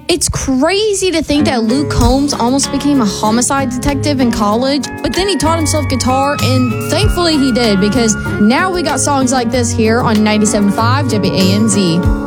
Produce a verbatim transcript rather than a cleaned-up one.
It's crazy to think that Luke Combs almost became a homicide detective in college, but then he taught himself guitar, and thankfully he did, because now we got songs like this here on ninety-seven point five W A M Z.